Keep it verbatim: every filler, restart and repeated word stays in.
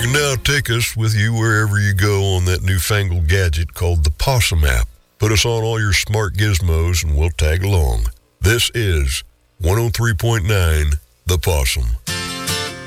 can now take us with you wherever you go on that newfangled gadget called the Possum app. Put us on all your smart gizmos and we'll tag along. This is one oh three point nine The Possum.